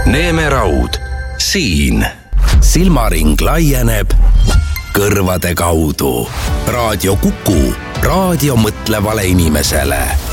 Neemeraud, siin. Silmaring laieneb kõrvade kaudu. Raadio Kuku, raadio mõtlevale inimesele.